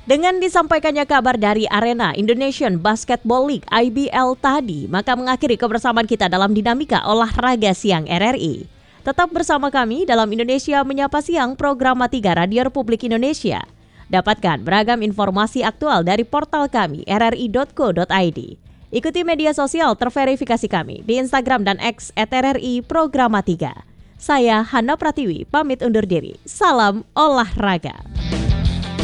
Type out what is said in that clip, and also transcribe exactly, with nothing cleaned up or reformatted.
Dengan disampaikannya kabar dari arena Indonesian Basketball League I B L tadi, maka mengakhiri kebersamaan kita dalam dinamika olahraga siang R R I. Tetap bersama kami dalam Indonesia Menyapa Siang program tiga Radio Republik Indonesia. Dapatkan beragam informasi aktual dari portal kami r r i dot co dot i d. Ikuti media sosial terverifikasi kami di Instagram dan X at R R I Programa tiga. Saya Hana Pratiwi, pamit undur diri. Salam olahraga.